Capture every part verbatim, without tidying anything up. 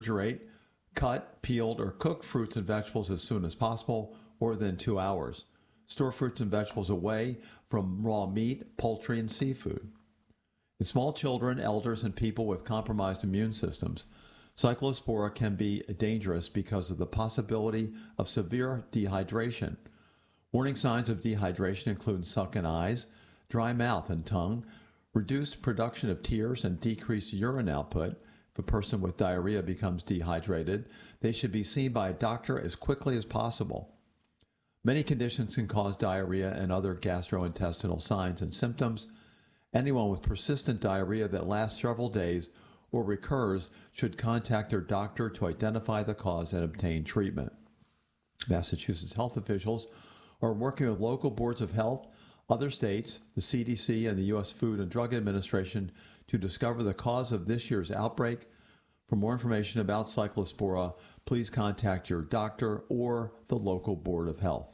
Refrigerate, cut, peeled, or cooked fruits and vegetables as soon as possible or within two hours. Store fruits and vegetables away from raw meat, poultry, and seafood. In small children, elders, and people with compromised immune systems, Cyclospora can be dangerous because of the possibility of severe dehydration. Warning signs of dehydration include sunken eyes, dry mouth and tongue, reduced production of tears, and decreased urine output. If a person with diarrhea becomes dehydrated, they should be seen by a doctor as quickly as possible. Many conditions can cause diarrhea and other gastrointestinal signs and symptoms. Anyone with persistent diarrhea that lasts several days or recurs should contact their doctor to identify the cause and obtain treatment. Massachusetts health officials are working with local boards of health, other states, the C D C, and the U S Food and Drug Administration to discover the cause of this year's outbreak. For more information about Cyclospora, please contact your doctor or the local board of health.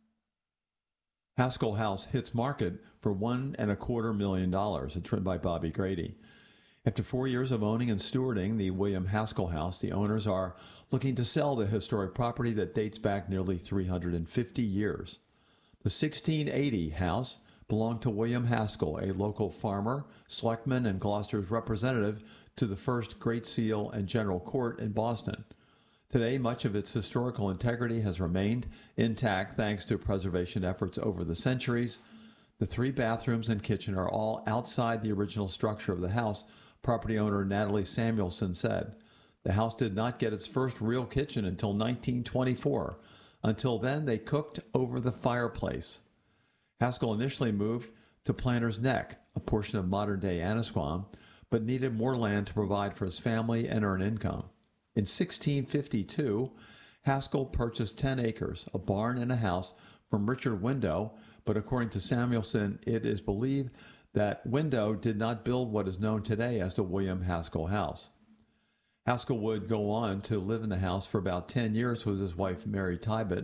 Haskell House hits market for one and a quarter million dollars. It's written by Bobby Grady. After four years of owning and stewarding the William Haskell House, the owners are looking to sell the historic property that dates back nearly three hundred fifty years. The sixteen eighty house belonged to William Haskell, a local farmer, selectman, and Gloucester's representative to the first Great Seal and General Court in Boston. Today, much of its historical integrity has remained intact thanks to preservation efforts over the centuries. The three bathrooms and kitchen are all outside the original structure of the house, property owner Natalie Samuelson said. The house did not get its first real kitchen until nineteen twenty-four. Until then, they cooked over the fireplace. Haskell initially moved to Planter's Neck, a portion of modern-day Annisquam, but needed more land to provide for his family and earn income. In sixteen fifty-two, Haskell purchased ten acres, a barn and a house from Richard Window, but according to Samuelson, it is believed that Window did not build what is known today as the William Haskell House. Haskell would go on to live in the house for about ten years with his wife Mary Tybett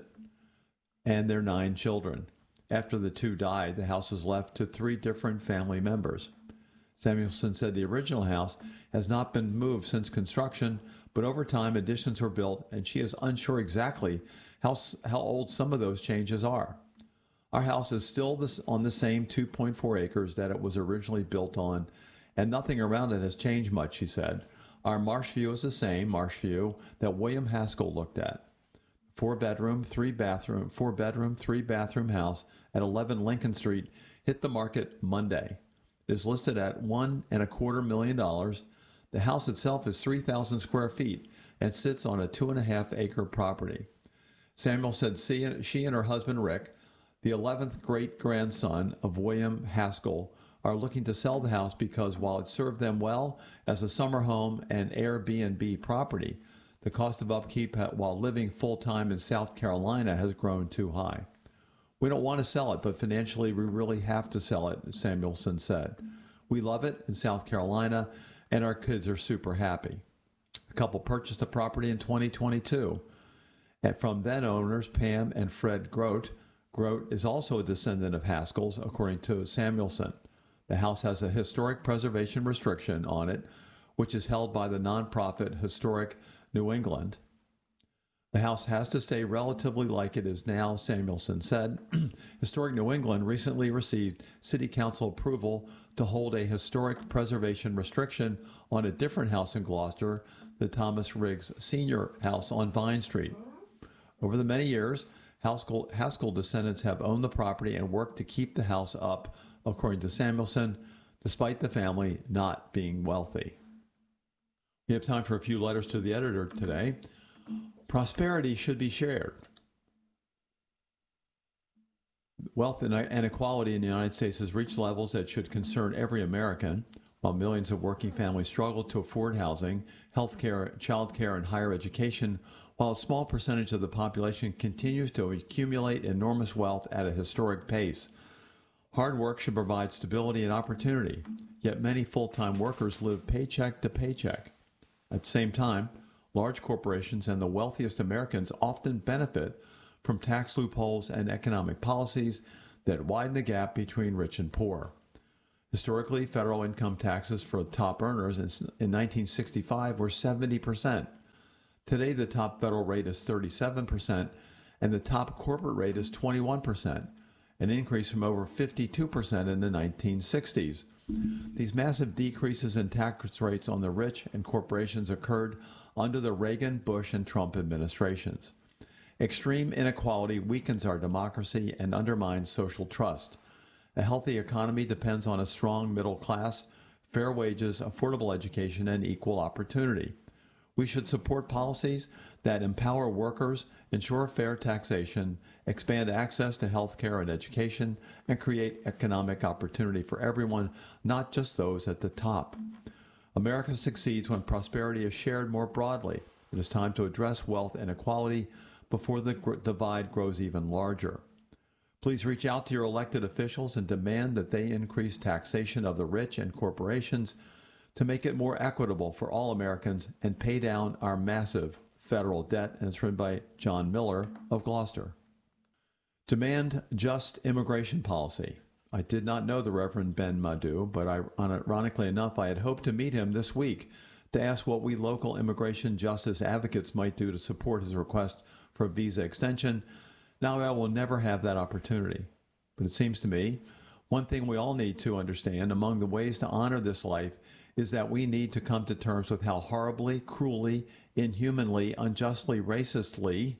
and their nine children. After the two died, the house was left to three different family members. Samuelson said the original house has not been moved since construction, but over time additions were built, and she is unsure exactly how, how old some of those changes are. Our house is still this, on the same two point four acres that it was originally built on, and nothing around it has changed much, she said. Our marsh view is the same marsh view that William Haskell looked at. Four bedroom, three bathroom, four bedroom, three bathroom house at eleven Lincoln Street hit the market Monday. It is listed at one and a quarter million dollars. The house itself is three thousand square feet and sits on a two and a half acre property. Samuel said she and her husband Rick, the eleventh great-grandson of William Haskell, are looking to sell the house because while it served them well as a summer home and Airbnb property, the cost of upkeep while living full-time in South Carolina has grown too high. We don't want to sell it, but financially we really have to sell it, Samuelson said. We love it in South Carolina, and our kids are super happy. The couple purchased the property in twenty twenty-two. And from then owners Pam and Fred Grote. Grote is also a descendant of Haskell's, according to Samuelson. The house has a historic preservation restriction on it, which is held by the nonprofit Historic New England. The house has to stay relatively like it is now, Samuelson said. Historic New England recently received City Council approval to hold a historic preservation restriction on a different house in Gloucester, the Thomas Riggs Senior House on Vine Street. Over the many years, Haskell, Haskell descendants have owned the property and worked to keep the house up, according to Samuelson, despite the family not being wealthy. We have time for a few letters to the editor today. Prosperity should be shared. Wealth and inequality in the United States has reached levels that should concern every American. While millions of working families struggle to afford housing, health care, child care, and higher education, while a small percentage of the population continues to accumulate enormous wealth at a historic pace. Hard work should provide stability and opportunity, yet many full-time workers live paycheck to paycheck. At the same time, large corporations and the wealthiest Americans often benefit from tax loopholes and economic policies that widen the gap between rich and poor. Historically, federal income taxes for top earners in nineteen sixty-five were seventy percent. Today, the top federal rate is thirty-seven percent, and the top corporate rate is twenty-one percent, an increase from over fifty-two percent in the nineteen sixties. These massive decreases in tax rates on the rich and corporations occurred under the Reagan, Bush, and Trump administrations. Extreme inequality weakens our democracy and undermines social trust. A healthy economy depends on a strong middle class, fair wages, affordable education, and equal opportunity. We should support policies that empower workers, ensure fair taxation, expand access to health care and education, and create economic opportunity for everyone, not just those at the top. America succeeds when prosperity is shared more broadly. It is time to address wealth inequality before the gr- divide grows even larger. Please reach out to your elected officials and demand that they increase taxation of the rich and corporations to make it more equitable for all Americans and pay down our massive federal debt. And it's written by John Miller of Gloucester. Demand just immigration policy. I did not know the Reverend Ben Madu, but I, ironically enough, I had hoped to meet him this week to ask what we local immigration justice advocates might do to support his request for a visa extension. Now I will never have that opportunity. But it seems to me, one thing we all need to understand among the ways to honor this life is that we need to come to terms with how horribly, cruelly, inhumanly, unjustly, racistly,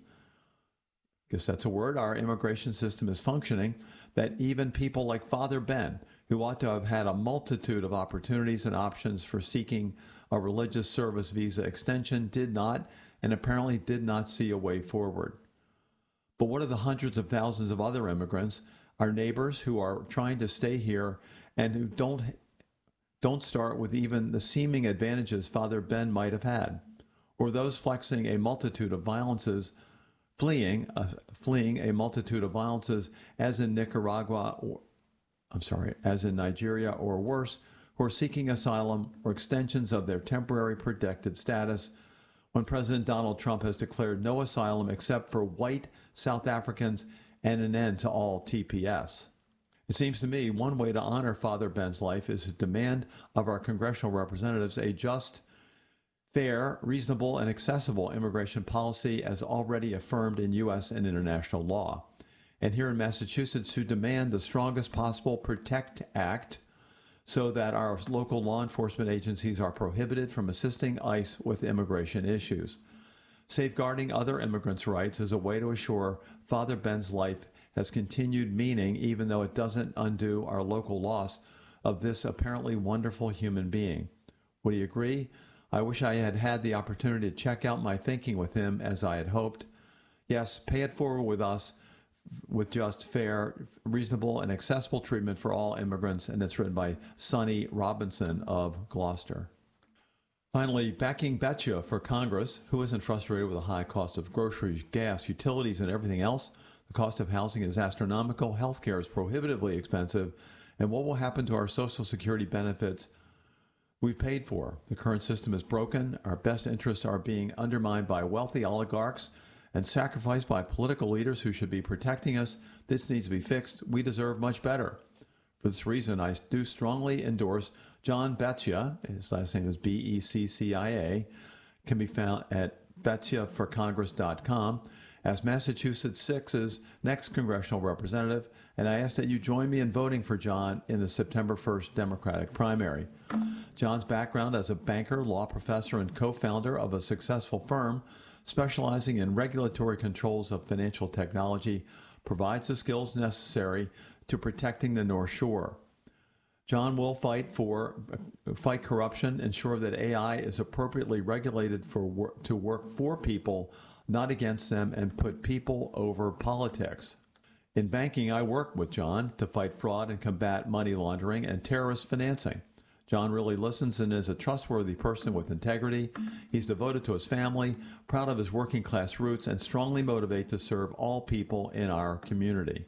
I guess that's a word, our immigration system is functioning, that even people like Father Ben, who ought to have had a multitude of opportunities and options for seeking a religious service visa extension, did not, and apparently did not see a way forward. But what of the hundreds of thousands of other immigrants, our neighbors who are trying to stay here and who don't Don't start with even the seeming advantages Father Ben might have had, or those flexing a multitude of violences, fleeing, uh, fleeing a multitude of violences, as in Nicaragua, or I'm sorry, as in Nigeria or worse, who are seeking asylum or extensions of their temporary protected status, when President Donald Trump has declared no asylum except for white South Africans and an end to all T P S. It seems to me one way to honor Father Ben's life is to demand of our congressional representatives a just, fair, reasonable, and accessible immigration policy as already affirmed in U S and international law. And here in Massachusetts, to demand the strongest possible PROTECT Act so that our local law enforcement agencies are prohibited from assisting ICE with immigration issues. Safeguarding other immigrants' rights is a way to assure Father Ben's life has continued meaning, even though it doesn't undo our local loss of this apparently wonderful human being. Would you agree? I wish I had had the opportunity to check out my thinking with him as I had hoped. Yes, pay it forward with us with just, fair, reasonable, and accessible treatment for all immigrants, and it's written by Sonny Robinson of Gloucester. Finally, backing Betcha for Congress. Who isn't frustrated with the high cost of groceries, gas, utilities, and everything else? The cost of housing is astronomical, health care is prohibitively expensive, and what will happen to our Social Security benefits we've paid for? The current system is broken, our best interests are being undermined by wealthy oligarchs and sacrificed by political leaders who should be protecting us. This needs to be fixed. We deserve much better. For this reason, I do strongly endorse John Beccia. His last name is B E C C I A. Can be found at beccia for congress dot com. As Massachusetts six's next congressional representative, and I ask that you join me in voting for John in the September first Democratic primary. John's background as a banker, law professor, and co-founder of a successful firm specializing in regulatory controls of financial technology provides the skills necessary to protecting the North Shore. John will fight for fight corruption, ensure that A I is appropriately regulated for work, to work for people, not against them, and put people over politics. In banking, I work with John to fight fraud and combat money laundering and terrorist financing. John really listens and is a trustworthy person with integrity. He's devoted to his family, proud of his working class roots, and strongly motivated to serve all people in our community.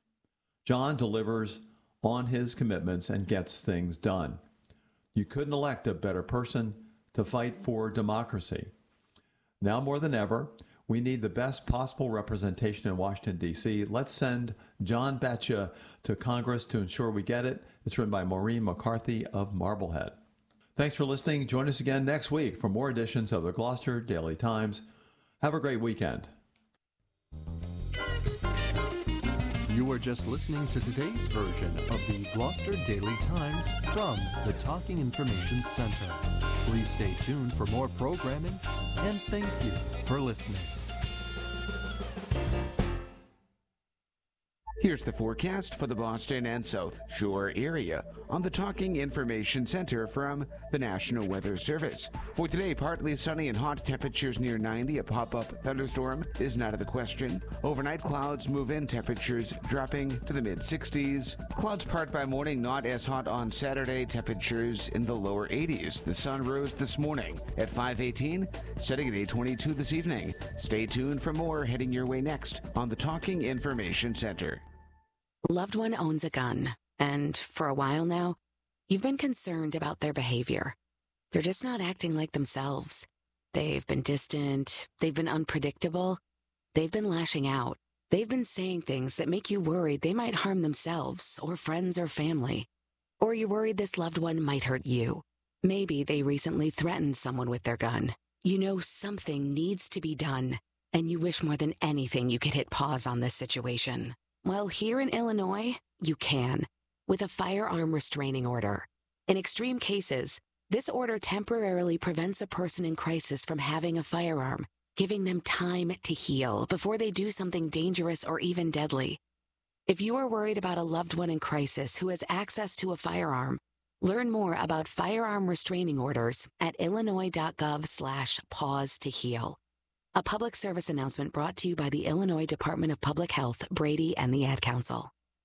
John delivers on his commitments and gets things done. You couldn't elect a better person to fight for democracy. Now more than ever, we need the best possible representation in Washington, D C Let's send John Beccia to Congress to ensure we get it. It's written by Maureen McCarthy of Marblehead. Thanks for listening. Join us again next week for more editions of the Gloucester Daily Times. Have a great weekend. You were just listening to today's version of the Gloucester Daily Times from the Talking Information Center. Please stay tuned for more programming, and thank you for listening. Here's the forecast for the Boston and South Shore area on the Talking Information Center from the National Weather Service. For today, partly sunny and hot, temperatures near ninety. A pop-up thunderstorm is not out of the question. Overnight, clouds move in, temperatures dropping to the mid-sixties. Clouds part by morning, not as hot on Saturday, temperatures in the lower eighties. The sun rose this morning at five eighteen, setting at eight twenty-two this evening. Stay tuned for more heading your way next on the Talking Information Center. Loved one owns a gun, and for a while now, you've been concerned about their behavior. They're just not acting like themselves. They've been distant, they've been unpredictable, they've been lashing out. They've been saying things that make you worried they might harm themselves or friends or family. Or you're worried this loved one might hurt you. Maybe they recently threatened someone with their gun. You know something needs to be done, and you wish more than anything you could hit pause on this situation. Well, here in Illinois, you can, with a firearm restraining order. In extreme cases, this order temporarily prevents a person in crisis from having a firearm, giving them time to heal before they do something dangerous or even deadly. If you are worried about a loved one in crisis who has access to a firearm, learn more about firearm restraining orders at illinois.gov slash pause to heal. A public service announcement brought to you by the Illinois Department of Public Health, Brady, and the Ad Council.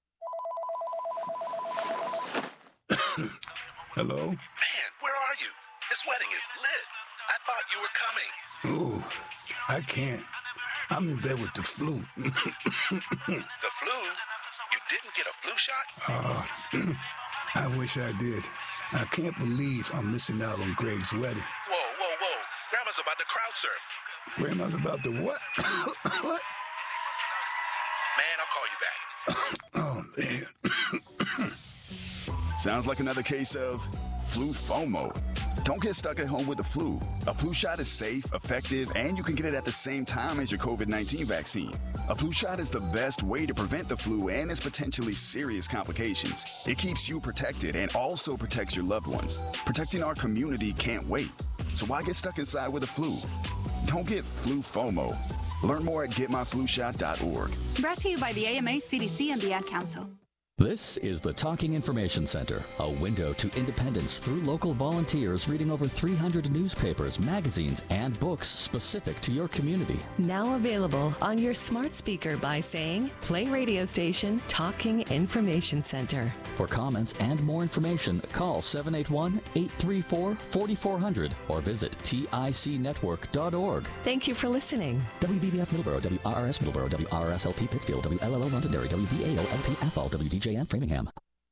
Hello? Man, where are you? This wedding is lit. I thought you were coming. Ooh, I can't. I'm in bed with the flu. The flu? You didn't get a flu shot? Uh, I wish I did. I can't believe I'm missing out on Greg's wedding. Whoa, whoa, whoa. Grandma's about to crowd surf. Grandma's about to what? What? Man, I'll call you Oh, back. man. Sounds like another case of flu FOMO. Don't get stuck at home with the flu. A flu shot is safe, effective, and you can get it at the same time as your covid nineteen vaccine. A flu shot is the best way to prevent the flu and its potentially serious complications. It keeps you protected and also protects your loved ones. Protecting our community can't wait. So why get stuck inside with the flu? Don't get flu FOMO. Learn more at get my flu shot dot org. Brought to you by the A M A, C D C, and the Ad Council. This is the Talking Information Center, a window to independence through local volunteers reading over three hundred newspapers, magazines, and books specific to your community. Now available on your smart speaker by saying, play radio station Talking Information Center. For comments and more information, call seven eight one, eight three four, four four zero zero or visit tic network dot org. Thank you for listening. W B B F Middleborough, W R R S Middleborough, W R R S L P Pittsfield, W L L O Londonderry, W V A O L P Athol, W D J M Framingham.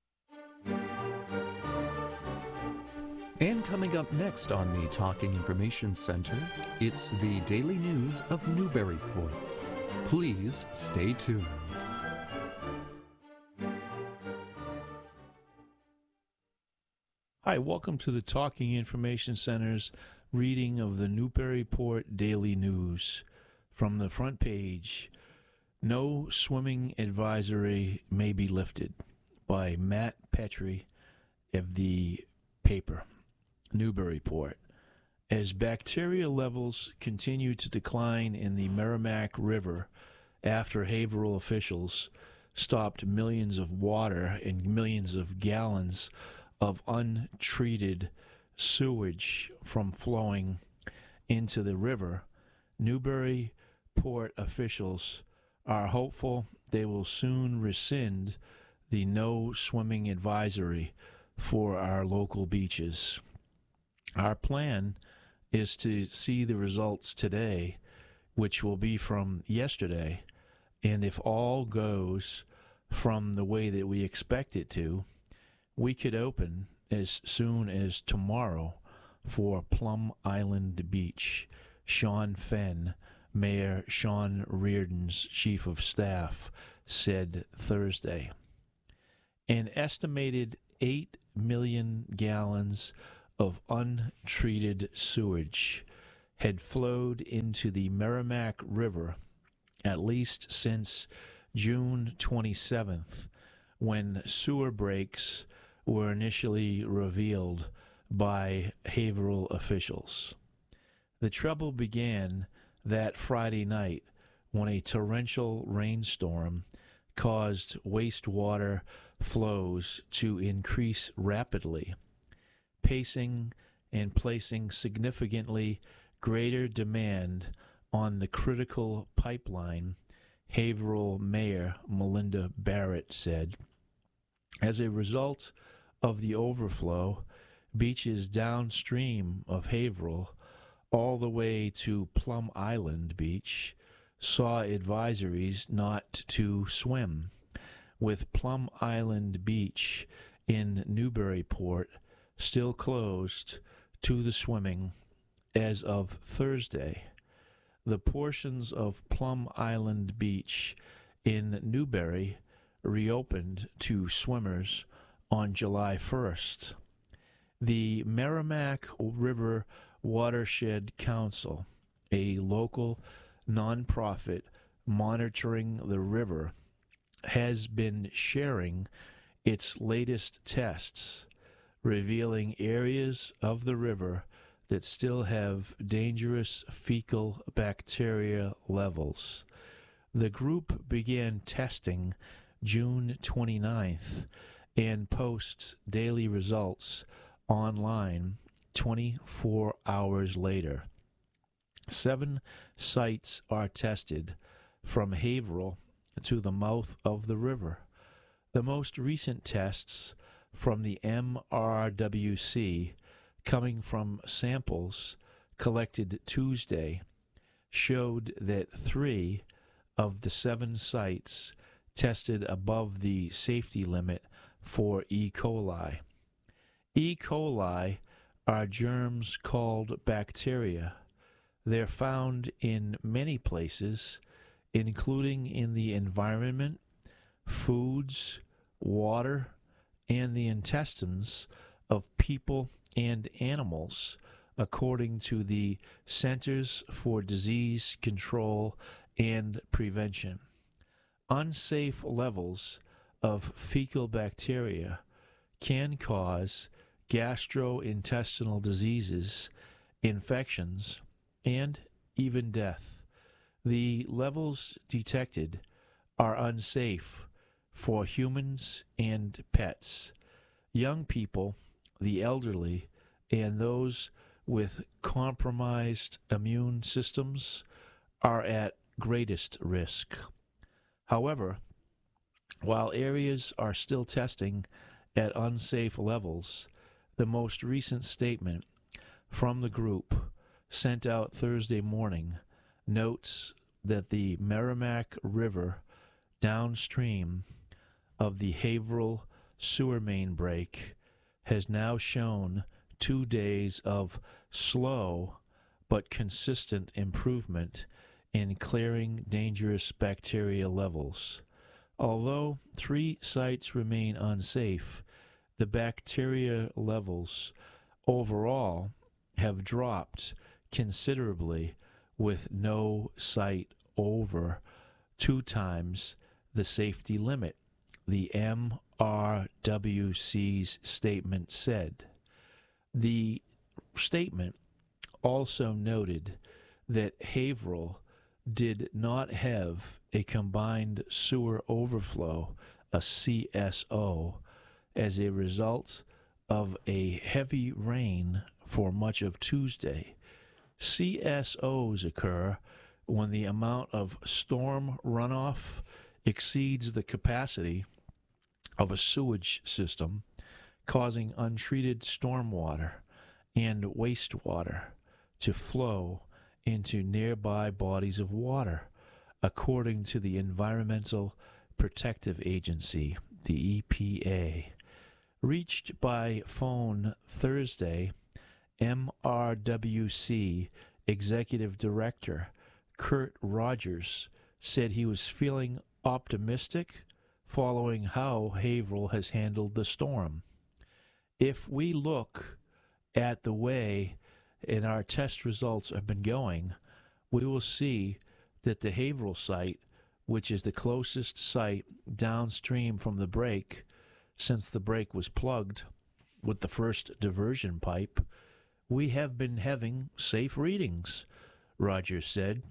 And coming up next on the Talking Information Center, it's the daily news of Newburyport. Please stay tuned. Hi, welcome to the Talking Information Center's reading of the Newburyport Daily News. From the front page, No Swimming Advisory May Be Lifted, by Matt Petrie of the paper, Newburyport. As bacteria levels continue to decline in the Merrimack River after Haverhill officials stopped millions of water and millions of gallons of untreated sewage from flowing into the river, Newburyport officials are hopeful they will soon rescind the no swimming advisory for our local beaches. Our plan is to see the results today, which will be from yesterday, and if all goes from the way that we expect it to, we could open as soon as tomorrow for Plum Island Beach. Sean Fenn, Mayor Sean Reardon's chief of staff, said Thursday. An estimated eight million gallons of untreated sewage had flowed into the Merrimack River at least since June twenty-seventh, when sewer breaks were initially revealed by Haverhill officials. The trouble began that Friday night when a torrential rainstorm caused wastewater flows to increase rapidly, pacing and placing significantly greater demand on the critical pipeline, Haverhill Mayor Melinda Barrett said. As a result of the overflow, beaches downstream of Haverhill, all the way to Plum Island Beach, saw advisories not to swim, with Plum Island Beach in Newburyport still closed to the swimming as of Thursday. The portions of Plum Island Beach in Newbury reopened to swimmers on July first. The Merrimack River Watershed Council, a local nonprofit monitoring the river, has been sharing its latest tests, revealing areas of the river that still have dangerous fecal bacteria levels. The group began testing June twenty-ninth and posts daily results online twenty-four hours later. Seven sites are tested from Haverhill to the mouth of the river. The most recent tests from the M R W C, coming from samples collected Tuesday, showed that three of the seven sites tested above the safety limit for E. coli. E. coli are germs called bacteria. They're found in many places, including in the environment, foods, water, and the intestines of people and animals, according to the Centers for Disease Control and Prevention. Unsafe levels of fecal bacteria can cause gastrointestinal diseases, infections, and even death. The levels detected are unsafe for humans and pets. Young people, the elderly, and those with compromised immune systems are at greatest risk. However, while areas are still testing at unsafe levels, the most recent statement from the group, sent out Thursday morning, notes that the Merrimack River downstream of the Haverhill sewer main break has now shown two days of slow but consistent improvement in clearing dangerous bacteria levels. Although three sites remain unsafe, the bacteria levels overall have dropped considerably, with no site over two times the safety limit, the M R W C's statement said. The statement also noted that Haverhill did not have a combined sewer overflow, a C S O, as a result of a heavy rain for much of Tuesday. C S Os occur when the amount of storm runoff exceeds the capacity of a sewage system, causing untreated stormwater and wastewater to flow into nearby bodies of water, according to the Environmental Protective Agency, the E P A. Reached by phone Thursday, M R W C Executive Director Kurt Rogers said he was feeling optimistic following how Haverhill has handled the storm. If we look at the way and our test results have been going, we will see that the Haverhill site, which is the closest site downstream from the break since the break was plugged with the first diversion pipe, we have been having safe readings, Rogers said.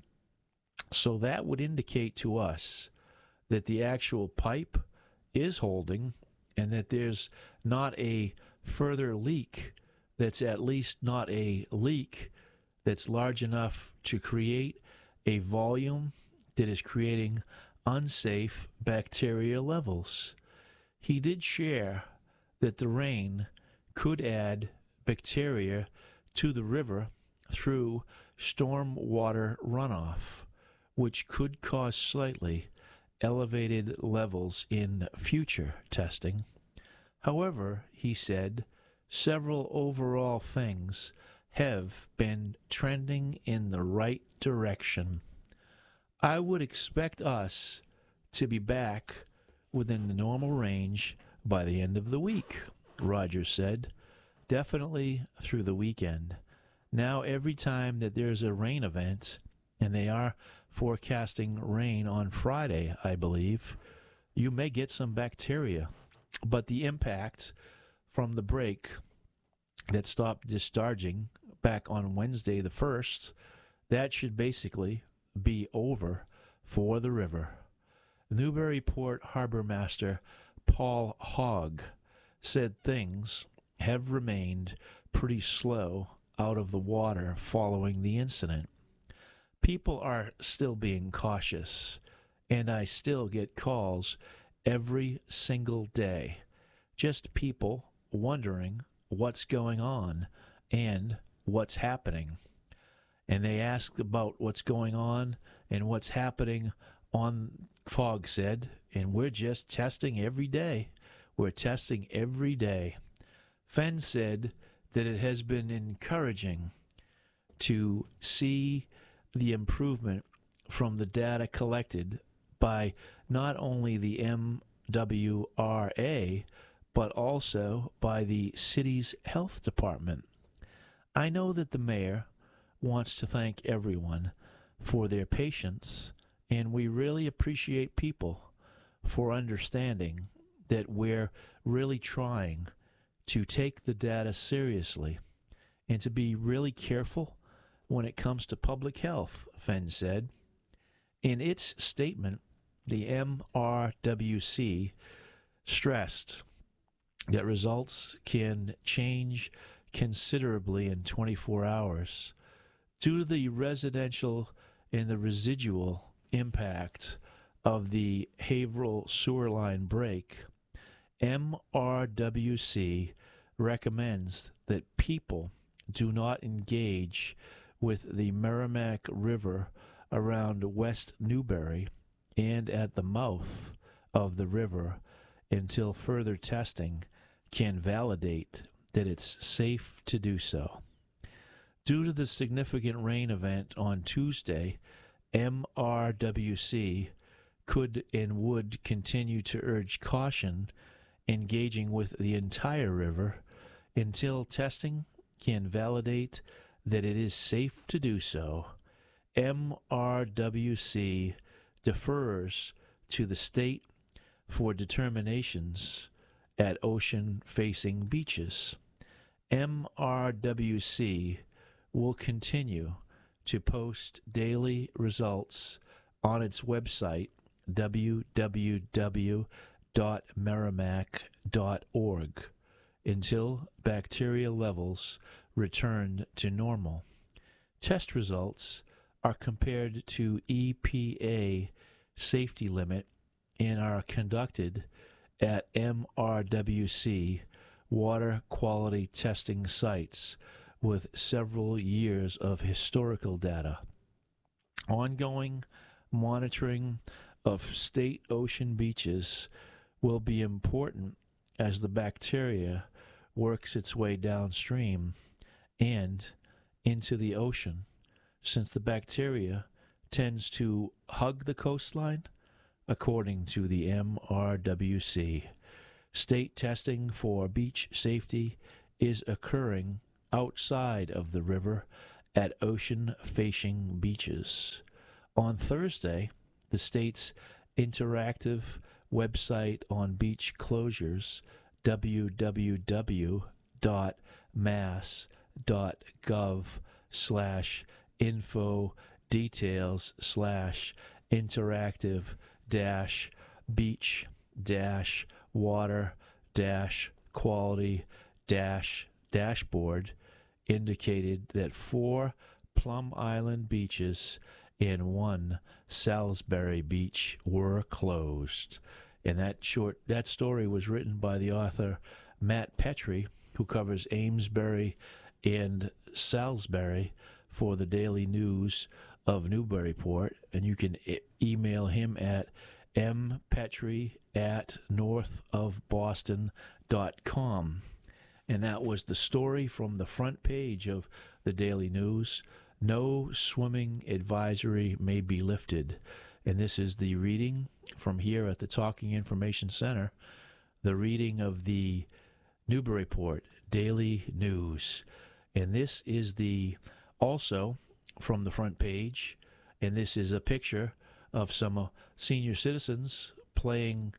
So that would indicate to us that the actual pipe is holding and that there's not a further leak that's at least not a leak that's large enough to create a volume that is creating unsafe bacteria levels. He did share that the rain could add bacteria to the river through storm water runoff, which could cause slightly elevated levels in future testing. However, he said, several overall things have been trending in the right direction. I would expect us to be back within the normal range by the end of the week, Rogers said. Definitely through the weekend. Now every time that there's a rain event, and they are forecasting rain on Friday, I believe, you may get some bacteria. But the impact from the break that stopped discharging back on Wednesday the first, that should basically be over for the river. Newburyport Harbor Master Paul Hogg said things have remained pretty slow out of the water following the incident. People are still being cautious, and I still get calls every single day. Just people wondering what's going on and what's happening. And they ask about what's going on and what's happening on, Fogg said, and we're just testing every day. We're testing every day. Fenn said that it has been encouraging to see the improvement from the data collected by not only the M W R A, but also by the city's health department. I know that the mayor wants to thank everyone for their patience, and we really appreciate people for understanding that we're really trying to take the data seriously and to be really careful when it comes to public health, Fenn said. In its statement, the M R W C stressed that results can change considerably in twenty-four hours due to the residential and the residual impact of the Haverhill sewer line break. M R W C recommends that people do not engage with the Merrimack River around West Newbury and at the mouth of the river until further testing can validate that it's safe to do so. Due to the significant rain event on Tuesday, M R W C could and would continue to urge caution engaging with the entire river until testing can validate that it is safe to do so. M R W C defers to the state for determinations at ocean-facing beaches. M R W C will continue to post daily results on its website, w w w dot merrimack dot org, until bacteria levels return to normal. Test results are compared to E P A safety limit and are conducted at M R W C water quality testing sites with several years of historical data. Ongoing monitoring of state ocean beaches will be important as the bacteria works its way downstream and into the ocean, since the bacteria tends to hug the coastline, according to the M R W C. State testing for beach safety is occurring outside of the river at ocean-facing beaches. On Thursday, the state's interactive website on beach closures, w w w dot mass dot gov slash info details slash interactive dash beach dash water dash quality dash dashboard indicated that four Plum Island beaches and one Salisbury beach were closed. And that short that story was written by the author Matt Petrie, who covers Amesbury and Salisbury for the Daily News of Newburyport, and you can e- email him at mpetrie at northofboston dot com. And that was the story from the front page of the Daily News. No swimming advisory may be lifted. And this is the reading from here at the Talking Information Center, the reading of the Newburyport Daily News. And this is the also from the front page, and this is a picture of some uh, senior citizens playing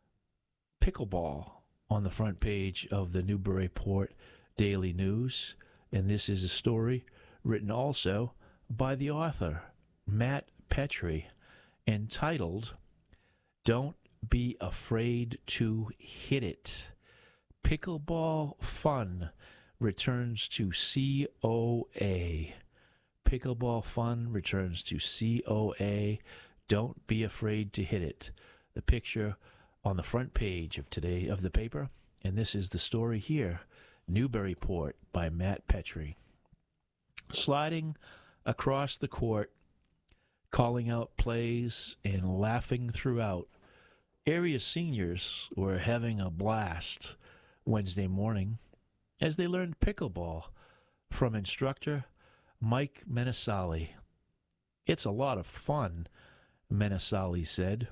pickleball on the front page of the Newburyport Daily News. And this is a story written also by the author, Matt Petrie, entitled, Don't Be Afraid to Hit It. Pickleball Fun returns to C O A. Pickleball Fun returns to C O A. Don't be afraid to hit it. The picture on the front page of today of the paper, and this is the story here, Newburyport by Matt Petrie. Sliding across the court, calling out plays and laughing throughout, area seniors were having a blast Wednesday morning as they learned pickleball from instructor Mike Menesali. It's a lot of fun, Menesali said.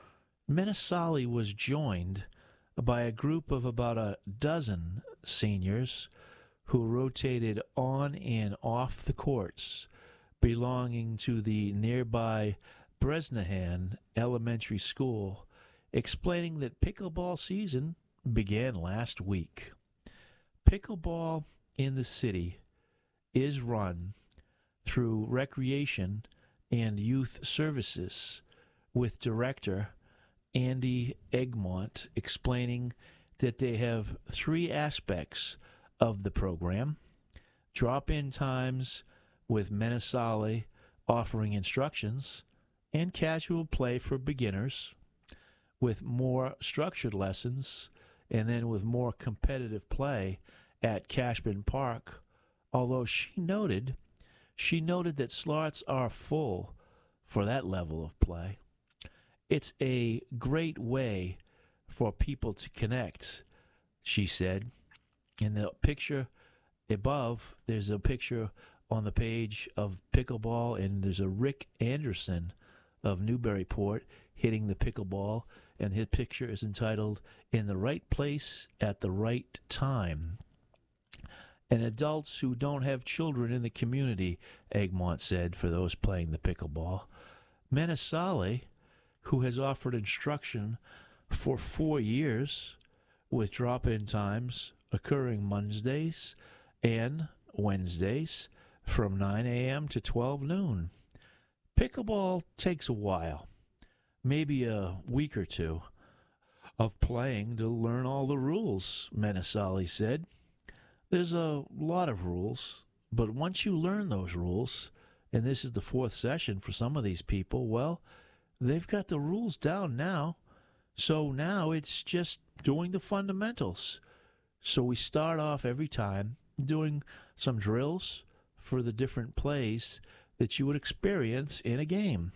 Menesali was joined by a group of about a dozen seniors who rotated on and off the courts belonging to the nearby Bresnahan Elementary School, explaining that pickleball season began last week. Pickleball in the city is run through Recreation and Youth Services, with Director Andy Egmont explaining that they have three aspects of the program: drop-in times with Menesali offering instructions, and casual play for beginners, with more structured lessons, and then with more competitive play at Cashman Park, although she noted she noted that slots are full for that level of play. It's a great way for people to connect, she said. In the picture above, there's a picture on the page of pickleball, and there's a Rick Anderson of Newburyport hitting the pickleball, and his picture is entitled, In the Right Place at the Right Time. And adults who don't have children in the community, Egmont said, for those playing the pickleball. Menesali, who has offered instruction for four years with drop-in times occurring Mondays and Wednesdays from nine a.m. to twelve noon. Pickleball takes a while, maybe a week or two, of playing to learn all the rules, Menesali said. There's a lot of rules, but once you learn those rules, and this is the fourth session for some of these people, well, they've got the rules down now. So now it's just doing the fundamentals. So we start off every time doing some drills for the different plays that you would experience in a game.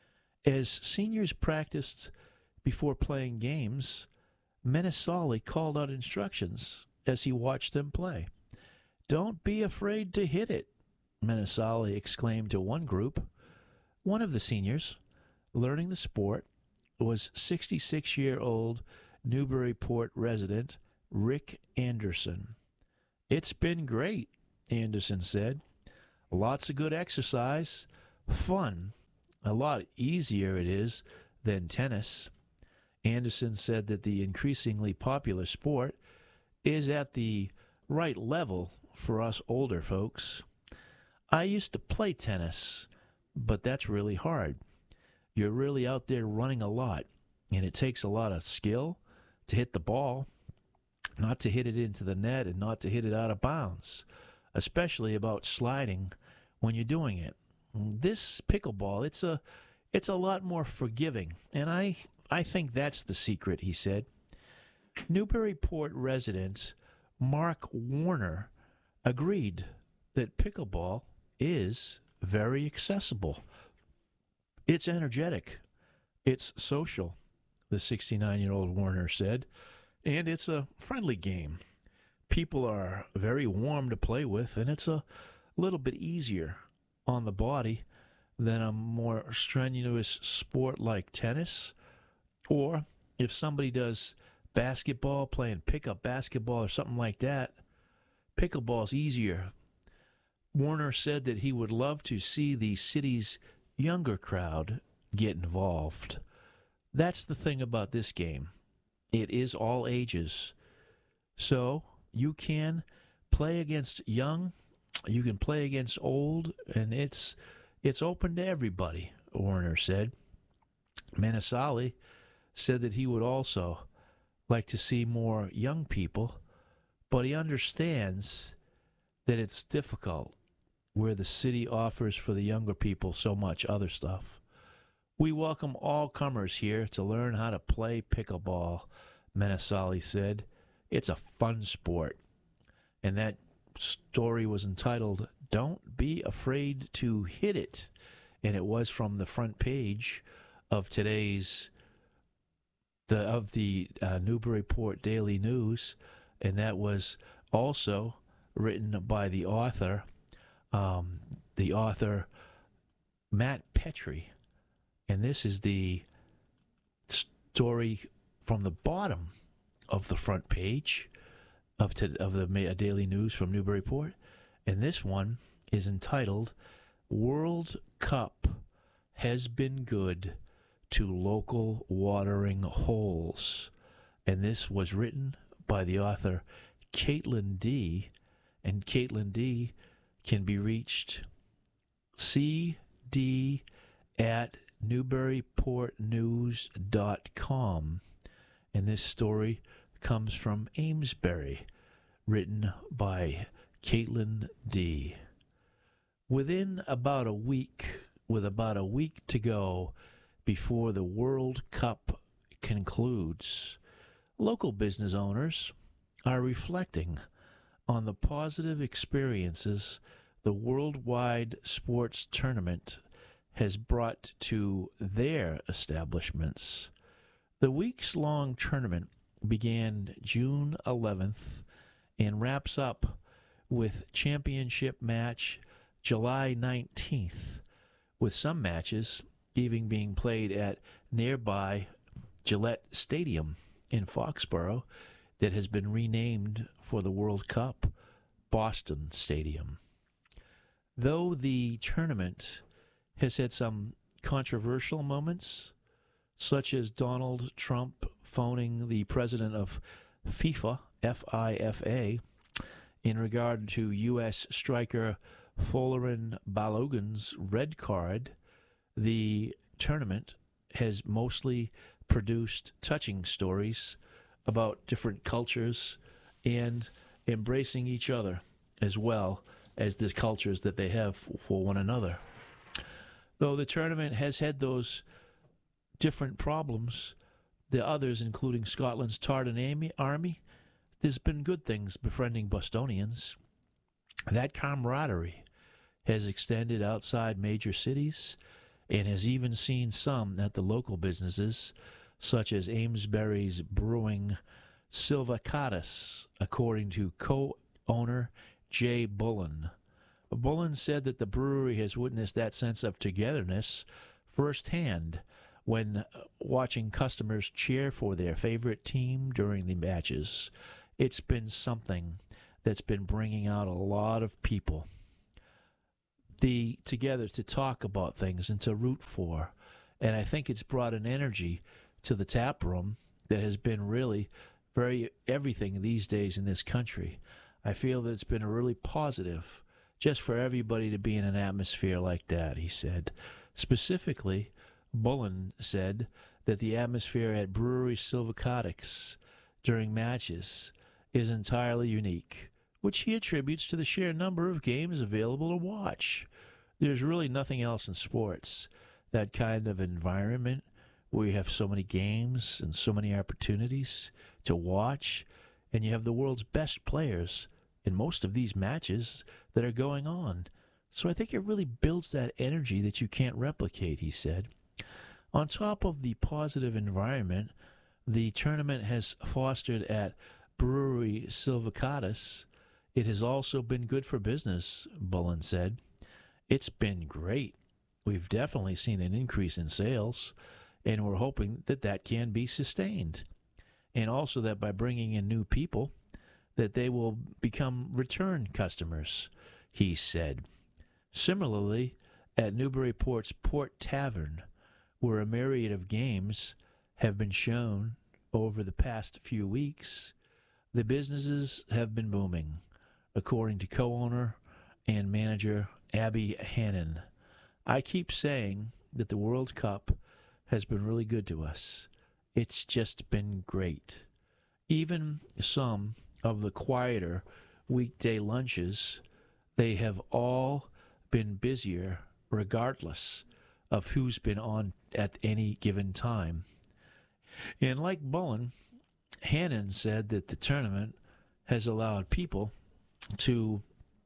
As seniors practiced before playing games, Menesali called out instructions as he watched them play. Don't be afraid to hit it, Menesali exclaimed to one group. One of the seniors learning the sport was sixty-six-year-old Newburyport resident Rick Anderson. It's been great, Anderson said. Lots of good exercise, fun. A lot easier it is than tennis. Anderson said that the increasingly popular sport is at the right level for us older folks. I used to play tennis, but that's really hard. You're really out there running a lot, and it takes a lot of skill to hit the ball, not to hit it into the net and not to hit it out of bounds, especially about sliding when you're doing it. This pickleball, it's a it's a lot more forgiving, and I, I think that's the secret, he said. Newburyport resident Mark Warner agreed that pickleball is very accessible. It's energetic. It's social, the sixty-nine-year-old Warner said, and it's a friendly game. People are very warm to play with, and it's a little bit easier on the body than a more strenuous sport like tennis. Or if somebody does basketball, playing pickup basketball or something like that, pickleball's easier. Warner said that he would love to see the city's younger crowd get involved. That's the thing about this game. It is all ages. So you can play against young, you can play against old, and it's it's open to everybody, Warner said. Manasali said that he would also like to see more young people, but he understands that it's difficult where the city offers for the younger people so much other stuff. We welcome all comers here to learn how to play pickleball, Manasali said. It's a fun sport. And that story was entitled, Don't Be Afraid to Hit It. And it was from the front page of today's, the of the uh, Newburyport Daily News. And that was also written by the author, um, the author Matt Petrie. And this is the story from the bottom of the front page of to, of the Daily News from Newburyport. And this one is entitled, World Cup Has Been Good to Local Watering Holes. And this was written by the author Caitlin D. And Caitlin D. can be reached C D at newburyport news dot com. And this story comes from Amesbury, written by Caitlin D. Within about a week, with about a week to go before the World Cup concludes, local business owners are reflecting on the positive experiences the worldwide sports tournament has brought to their establishments. The weeks-long tournament began June eleventh and wraps up with championship match July nineteenth, with some matches even being played at nearby Gillette Stadium in Foxborough that has been renamed for the World Cup, Boston Stadium. Though the tournament has had some controversial moments, such as Donald Trump phoning the president of FIFA, F I F A, in regard to U S striker Folarin Balogun's red card, the tournament has mostly produced touching stories about different cultures and embracing each other as well as the cultures that they have for one another. Though the tournament has had those different problems, the others, including Scotland's Tartan Army, there's been good things befriending Bostonians. That camaraderie has extended outside major cities and has even seen some at the local businesses, such as Amesbury's Brewing Silvacatus, according to co-owner Jay Bullen. Bullen said that the brewery has witnessed that sense of togetherness firsthand when watching customers cheer for their favorite team during the matches. It's been something that's been bringing out a lot of people the together to talk about things and to root for. And I think it's brought an energy to the tap room that has been really very everything these days in this country. I feel that it's been really positive just for everybody to be in an atmosphere like that, he said. Specifically, Bullen said that the atmosphere at Brewery Silvacotics during matches is entirely unique, which he attributes to the sheer number of games available to watch. There's really nothing else in sports, that kind of environment where you have so many games and so many opportunities to watch, and you have the world's best players in most of these matches that are going on. So I think it really builds that energy that you can't replicate, he said. On top of the positive environment the tournament has fostered at Brewery Silvacotics, it has also been good for business, Bullen said. It's been great. We've definitely seen an increase in sales, and we're hoping that that can be sustained. And also that by bringing in new people, that they will become return customers, he said. Similarly, at Newburyport's Port Tavern, where a myriad of games have been shown over the past few weeks, the businesses have been booming, according to co-owner and manager Abby Hannon. I keep saying that the World Cup has been really good to us. It's just been great. Even some of the quieter weekday lunches, they have all been busier regardless of who's been on at any given time. And like Bullen, Hannon said that the tournament has allowed people to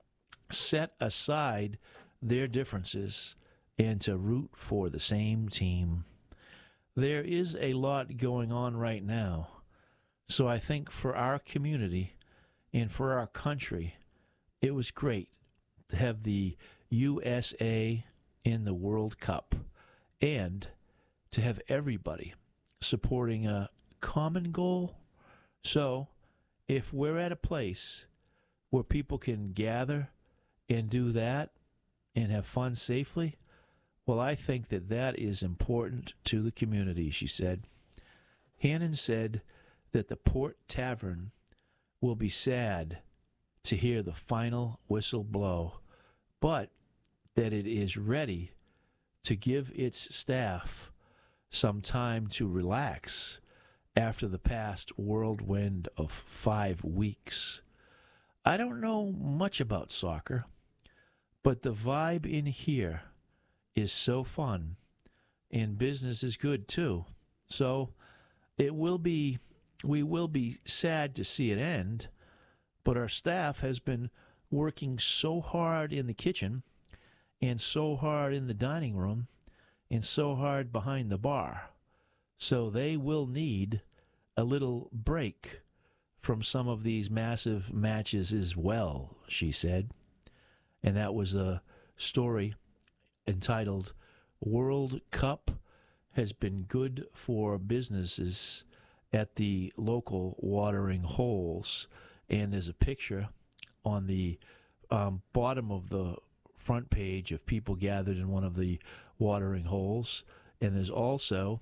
set aside their differences and to root for the same team. There is a lot going on right now, so I think for our community and for our country, it was great to have the U S A in the World Cup and to have everybody supporting a common goal. So if we're at a place where people can gather and do that and have fun safely, well, I think that that is important to the community, she said. Hannon said that the Port Tavern will be sad to hear the final whistle blow, but that it is ready to give its staff some time to relax after the past whirlwind of five weeks. I don't know much about soccer, but the vibe in here is so fun, and business is good too. So it will be, we will be sad to see it end, but our staff has been working so hard in the kitchen and so hard in the dining room and so hard behind the bar. So they will need a little break from some of these massive matches as well, she said. And that was a story entitled World Cup has been good for businesses at the local watering holes. And there's a picture on the um, bottom of the front page of people gathered in one of the watering holes. And there's also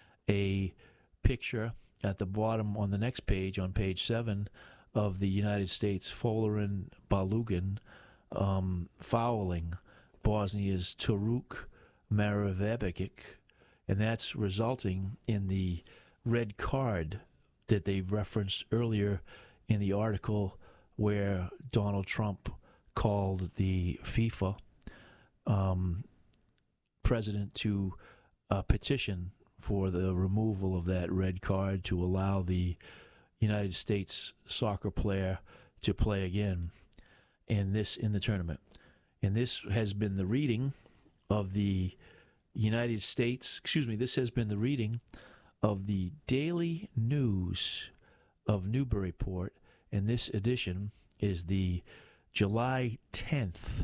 a picture at the bottom on the next page, on page seven, of the United States Folarin Balogun um, fouling Bosnia's Turuk Maravebic, and that's resulting in the red card that they referenced earlier in the article where Donald Trump called the FIFA um, president to uh, petition for the removal of that red card to allow the United States soccer player to play again in this in the tournament. And this has been the reading of the United States, excuse me, this has been the reading of the Daily News of Newburyport, and this edition is the July tenth,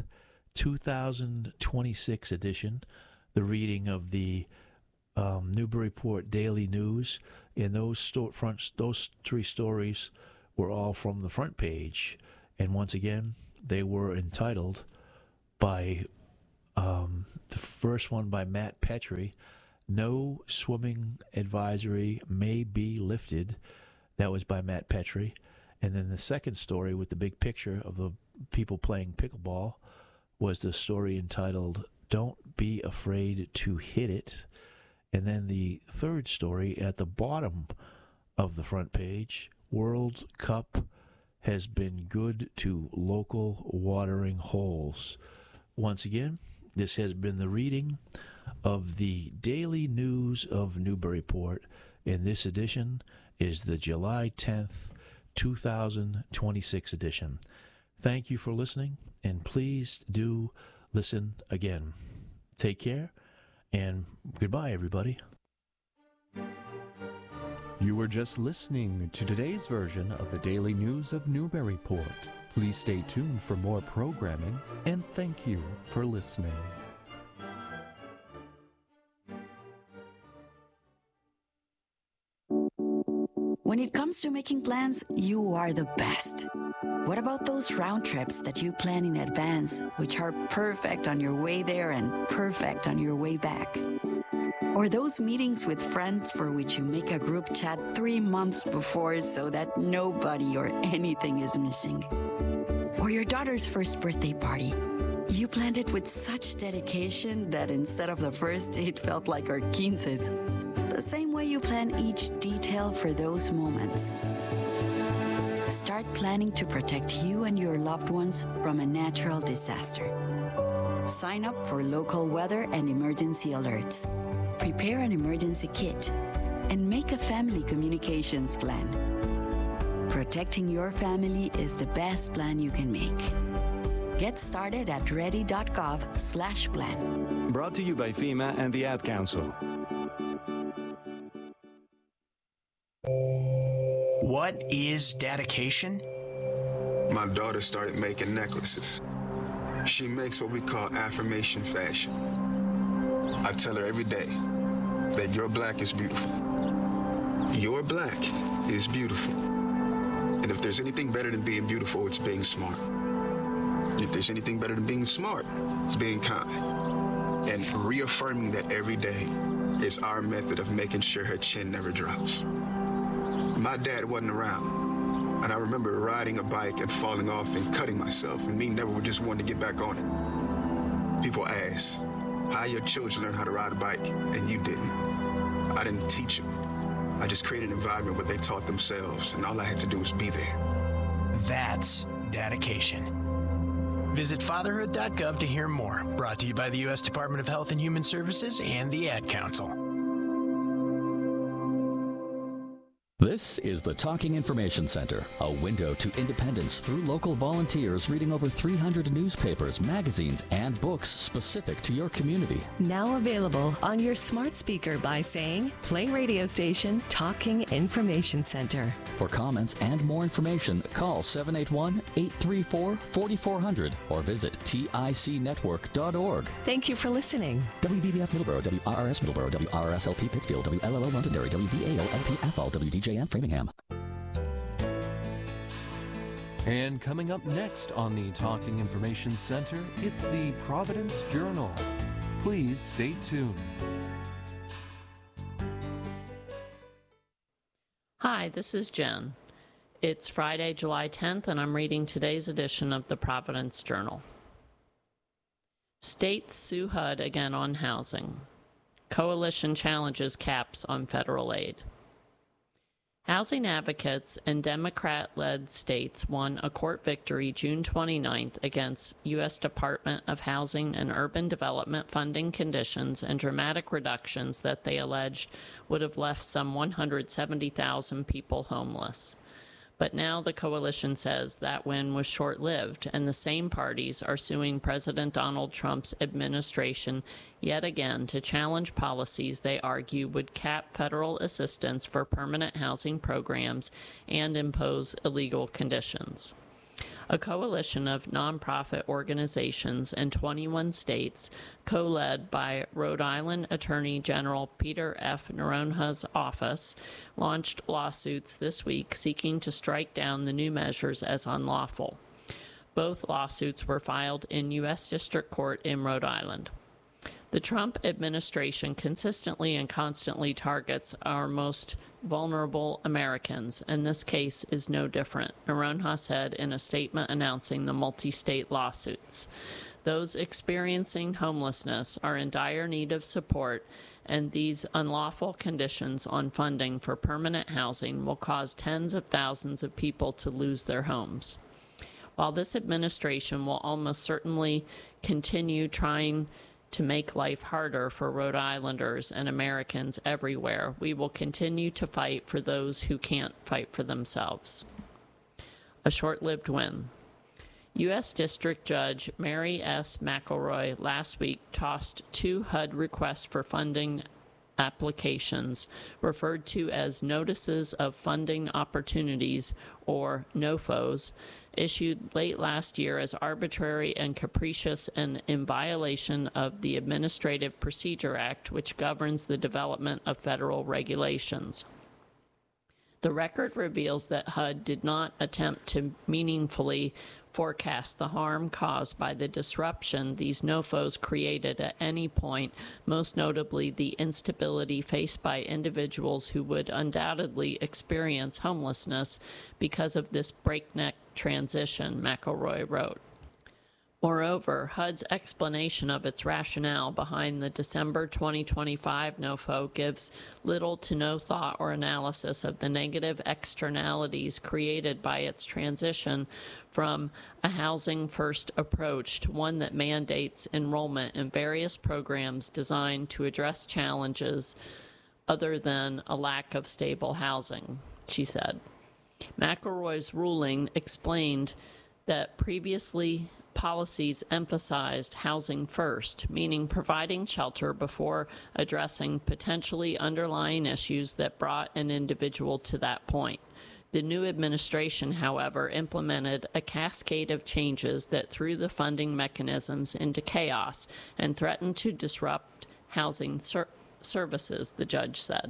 twenty twenty-six edition, the reading of the um, Newburyport Daily News, and those sto- front, those three stories were all from the front page. And once again, they were entitled by um, the first one by Matt Petrie, No Swimming Advisory May Be Lifted. That was by Matt Petrie. And then the second story with the big picture of the people playing pickleball was the story entitled Don't Be Afraid to Hit It. And then the third story at the bottom of the front page, World Cup has been good to local watering holes. Once again, this has been the reading of the Daily News of Newburyport, and this edition is the July tenth, two thousand twenty-six edition. Thank you for listening, and please do listen again. Take care, and goodbye, everybody. You were just listening to today's version of the Daily News of Newburyport. Please stay tuned for more programming, and thank you for listening. When it comes to making plans, you are the best. What about those round trips that you plan in advance, which are perfect on your way there and perfect on your way back? Or those meetings with friends for which you make a group chat three months before so that nobody or anything is missing? Or your daughter's first birthday party. You planned it with such dedication that instead of the first date felt like our quinces. The same way you plan each detail for those moments. Start planning to protect you and your loved ones from a natural disaster. Sign up for local weather and emergency alerts. Prepare an emergency kit and make a family communications plan. Protecting your family is the best plan you can make. Get started at ready.gov slash plan. Brought to you by FEMA and the Ad Council. What is dedication? My daughter started making necklaces. She makes what we call affirmation fashion. I tell her every day that your black is beautiful. Your black is beautiful. And if there's anything better than being beautiful, it's being smart. If there's anything better than being smart, it's being kind. And reaffirming that every day is our method of making sure her chin never drops. My dad wasn't around, and I remember riding a bike and falling off and cutting myself, and me never just wanting to get back on it. People ask, how your children learn how to ride a bike, and you didn't. I didn't teach them. I just created an environment where they taught themselves, and all I had to do was be there. That's dedication. Visit fatherhood dot gov to hear more. Brought to you by the U S Department of Health and Human Services and the Ad Council. This is the Talking Information Center, a window to independence through local volunteers reading over three hundred newspapers, magazines, and books specific to your community. Now available on your smart speaker by saying, play radio station Talking Information Center. For comments and more information, call seven eight one, eight three four, four four zero zero or visit tic network dot org. Thank you for listening. W B B F Middleborough, W R R S Middleborough, W R R S L P Pittsfield, W L L O Londonderry, W V A O L P F L, W D J N Framingham. And coming up next on the Talking Information Center, it's the Providence Journal. Please stay tuned. Hi, this is Jen. It's Friday, July tenth, and I'm reading today's edition of the Providence Journal. States sue H U D again on housing. Coalition challenges caps on federal aid. Housing advocates in Democrat-led states won a court victory June twenty-ninth against U S Department of Housing and Urban Development funding conditions and dramatic reductions that they alleged would have left some one hundred seventy thousand people homeless. But now the coalition says that win was short-lived, and the same parties are suing President Donald Trump's administration yet again to challenge policies they argue would cap federal assistance for permanent housing programs and impose illegal conditions. A coalition of nonprofit organizations in twenty-one states, co-led by Rhode Island Attorney General Peter F. Noronha's office, launched lawsuits this week seeking to strike down the new measures as unlawful. Both lawsuits were filed in U S District Court in Rhode Island. The Trump administration consistently and constantly targets our most vulnerable Americans, and this case is no different, Naronha said in a statement announcing the multi-state lawsuits. Those experiencing homelessness are in dire need of support, and these unlawful conditions on funding for permanent housing will cause tens of thousands of people to lose their homes. While this administration will almost certainly continue trying to make life harder for Rhode Islanders and Americans everywhere, we will continue to fight for those who can't fight for themselves. A short-lived win. U S District Judge Mary S. McElroy last week tossed two H U D requests for funding applications, referred to as Notices of Funding Opportunities, or NOFOs, issued late last year as arbitrary and capricious and in violation of the Administrative Procedure Act, which governs the development of federal regulations. The record reveals that H U D did not attempt to meaningfully forecast the harm caused by the disruption these NOFOs created at any point, most notably the instability faced by individuals who would undoubtedly experience homelessness because of this breakneck transition, McElroy wrote. Moreover, H U D's explanation of its rationale behind the December twenty twenty-five NOFO gives little to no thought or analysis of the negative externalities created by its transition from a housing-first approach to one that mandates enrollment in various programs designed to address challenges other than a lack of stable housing, she said. McElroy's ruling explained that previously policies emphasized housing first, meaning providing shelter before addressing potentially underlying issues that brought an individual to that point. The new administration, however, implemented a cascade of changes that threw the funding mechanisms into chaos and threatened to disrupt housing ser- services, the judge said.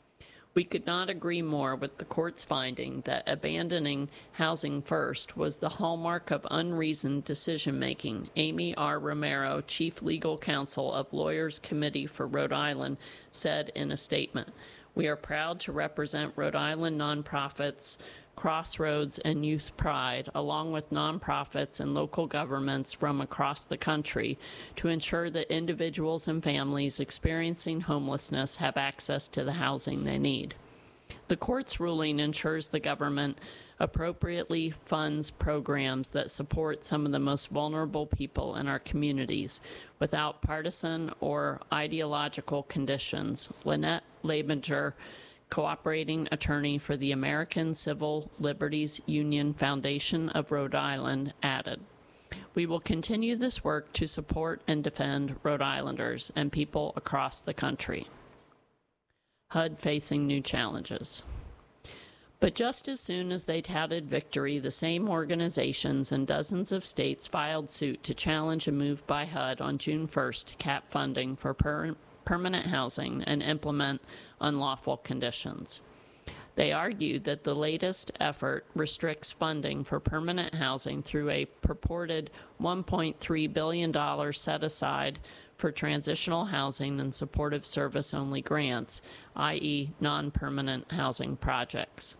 We could not agree more with the court's finding that abandoning housing first was the hallmark of unreasoned decision-making, Amy R. Romero, chief legal counsel of Lawyers Committee for Rhode Island, said in a statement. We are proud to represent Rhode Island nonprofits Crossroads and Youth Pride, along with nonprofits and local governments from across the country, to ensure that individuals and families experiencing homelessness have access to the housing they need. The court's ruling ensures the government appropriately funds programs that support some of the most vulnerable people in our communities without partisan or ideological conditions. Lynette Labinger, cooperating attorney for the American Civil Liberties Union Foundation of Rhode Island, added, "We will continue this work to support and defend Rhode Islanders and people across the country." H U D facing new challenges. But just as soon as they touted victory, the same organizations in dozens of states filed suit to challenge a move by H U D on June first to cap funding for per- permanent housing and implement unlawful conditions. They argued that the latest effort restricts funding for permanent housing through a purported one point three billion dollars set aside for transitional housing and supportive service-only grants, that is non-permanent housing projects.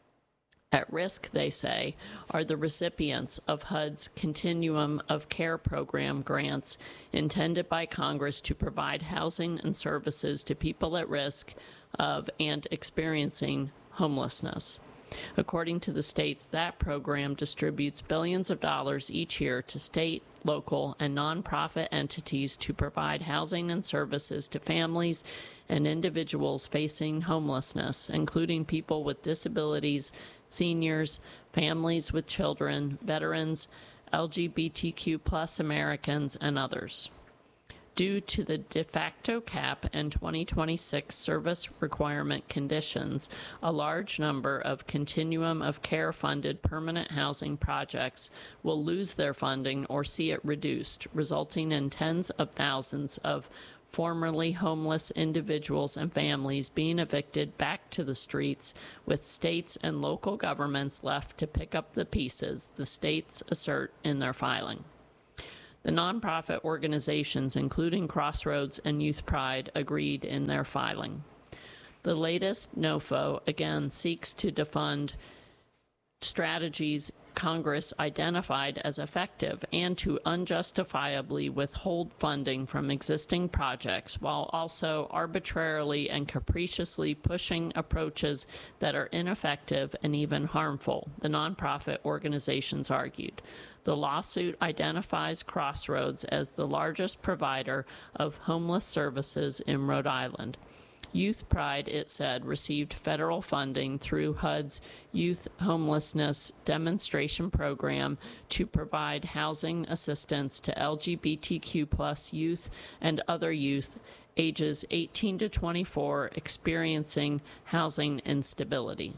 At risk, they say, are the recipients of H U D's Continuum of Care Program grants intended by Congress to provide housing and services to people at risk of and experiencing homelessness. According to the states, that program distributes billions of dollars each year to state, local, and nonprofit entities to provide housing and services to families and individuals facing homelessness, including people with disabilities, seniors, families with children, veterans, L G B T Q plus Americans, and others. Due to the de facto cap and twenty twenty-six service requirement conditions, a large number of Continuum of Care funded permanent housing projects will lose their funding or see it reduced, resulting in tens of thousands of formerly homeless individuals and families being evicted back to the streets, with states and local governments left to pick up the pieces, the states assert in their filing. The nonprofit organizations, including Crossroads and Youth Pride, agreed in their filing. The latest NOFO, again, seeks to defund strategies Congress identified as effective and to unjustifiably withhold funding from existing projects while also arbitrarily and capriciously pushing approaches that are ineffective and even harmful, the nonprofit organizations argued. The lawsuit identifies Crossroads as the largest provider of homeless services in Rhode Island. Youth Pride, it said, received federal funding through H U D's Youth Homelessness Demonstration Program to provide housing assistance to L G B T Q plus youth and other youth ages eighteen to twenty-four experiencing housing instability.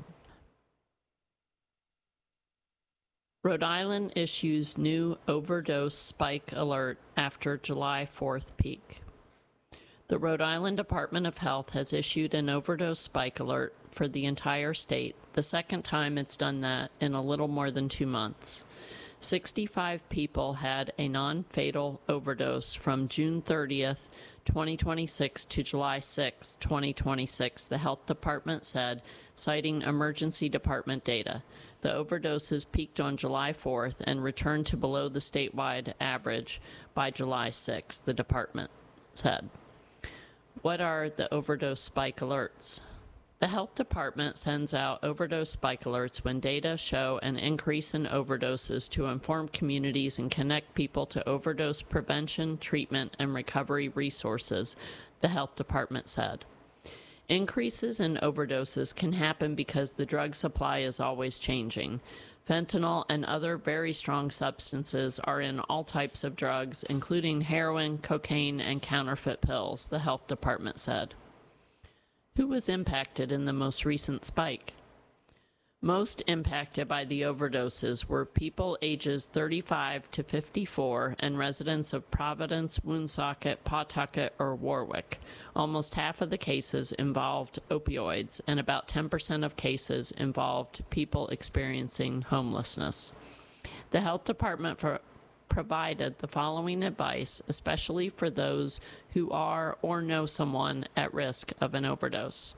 Rhode Island issues new overdose spike alert after July fourth peak. The Rhode Island Department of Health has issued an overdose spike alert for the entire state, the second time it's done that in a little more than two months. sixty-five people had a non-fatal overdose from June thirtieth, twenty twenty-six to July sixth, twenty twenty-six, the Health Department said, citing emergency department data. The overdoses peaked on July fourth and returned to below the statewide average by July sixth, the department said. What are the overdose spike alerts? The health department sends out overdose spike alerts when data show an increase in overdoses to inform communities and connect people to overdose prevention, treatment, and recovery resources, the health department said. Increases in overdoses can happen because the drug supply is always changing. Fentanyl and other very strong substances are in all types of drugs, including heroin, cocaine, and counterfeit pills, the health department said. Who was impacted in the most recent spike? Most impacted by the overdoses were people ages thirty-five to fifty-four and residents of Providence, Woonsocket, Pawtucket, or Warwick. Almost half of the cases involved opioids, and about ten percent of cases involved people experiencing homelessness. The health department for, provided the following advice, especially for those who are or know someone at risk of an overdose.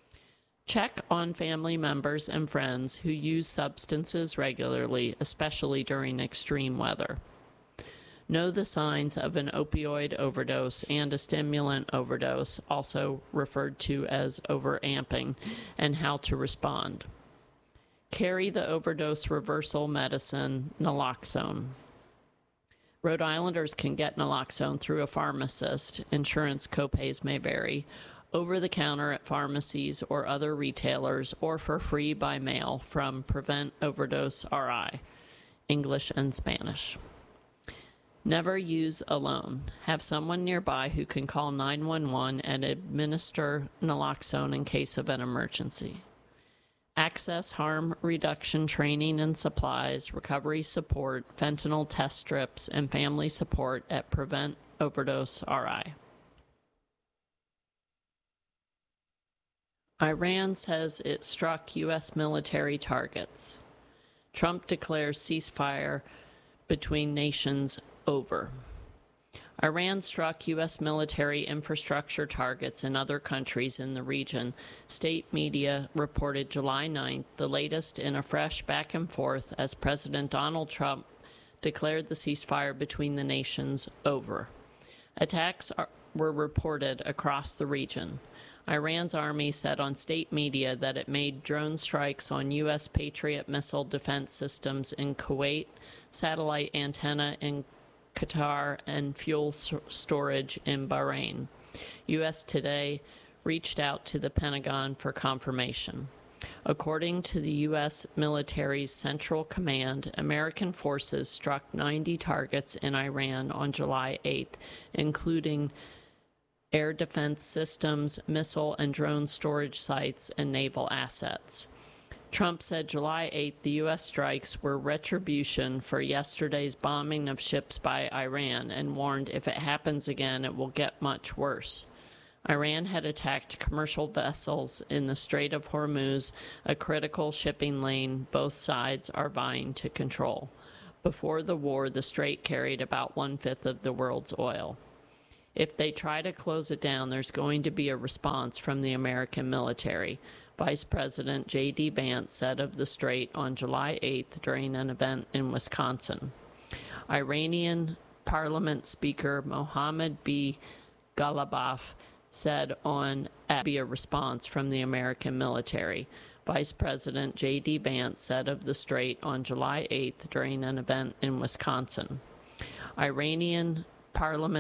Check on family members and friends who use substances regularly, especially during extreme weather. Know the signs of an opioid overdose and a stimulant overdose, also referred to as overamping, and how to respond. Carry the overdose reversal medicine, naloxone. Rhode Islanders can get naloxone through a pharmacist. Insurance copays may vary. Over the counter at pharmacies or other retailers, or for free by mail from Prevent Overdose R I, English and Spanish. Never use alone. Have someone nearby who can call nine one one and administer naloxone in case of an emergency. Access harm reduction training and supplies, recovery support, fentanyl test strips, and family support at Prevent Overdose R I. Iran says it struck U S military targets. Trump declares ceasefire between nations over. Iran struck U S military infrastructure targets in other countries in the region. State media reported July ninth, the latest in a fresh back and forth as President Donald Trump declared the ceasefire between the nations over. Attacks are, were reported across the region. Iran's army said on state media that it made drone strikes on U S Patriot missile defense systems in Kuwait, satellite antenna in Qatar, and fuel storage in Bahrain. U S Today reached out to the Pentagon for confirmation. According to the U S military's Central Command, American forces struck ninety targets in Iran on July eighth, including air defense systems, missile and drone storage sites, and naval assets. Trump said July eighth the U S strikes were retribution for yesterday's bombing of ships by Iran and warned if it happens again, it will get much worse. Iran had attacked commercial vessels in the Strait of Hormuz, a critical shipping lane both sides are vying to control. Before the war, the strait carried about one-fifth of the world's oil. If they try to close it down, there's going to be a response from the American military. Vice President J D Vance said of the strait on July eighth during an event in Wisconsin. Iranian Parliament Speaker Mohammad B. Ghalibaf said on be a response from the American military. Vice President J D Vance said of the strait on July eighth during an event in Wisconsin. Iranian Parliament